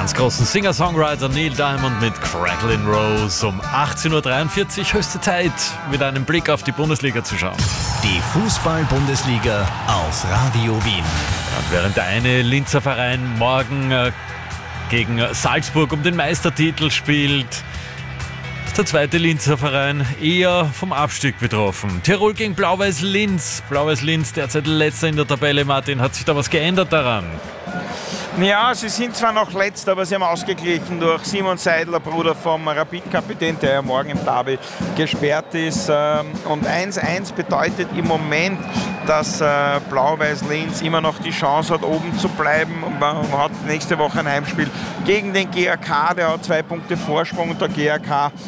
ganz großen Singer-Songwriter Neil Diamond mit Cracklin' Rose. Um 18.43 Uhr höchste Zeit, mit einem Blick auf die Bundesliga zu schauen. Die Fußball-Bundesliga auf Radio Wien. Und während der eine Linzer Verein morgen gegen Salzburg um den Meistertitel spielt, ist der zweite Linzer Verein eher vom Abstieg betroffen. Tirol gegen Blau-Weiß Linz. Blau-Weiß Linz derzeit letzter in der Tabelle. Martin, hat sich da was geändert daran? Ja, sie sind zwar noch Letzter, aber sie haben ausgeglichen durch Simon Seidler, Bruder vom Rapid-Kapitän, der ja morgen im Derby gesperrt ist. Und 1-1 bedeutet im Moment, dass Blau-Weiß Linz immer noch die Chance hat, oben zu bleiben. Und man hat nächste Woche ein Heimspiel gegen den GAK, der hat 2 Punkte Vorsprung und der GAK